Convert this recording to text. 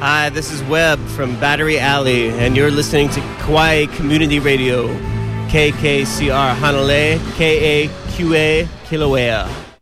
Hi, this is Webb from Battery Alley, and you're listening to Kauai Community Radio, KKCR Hanalei, KAQA Kilauea.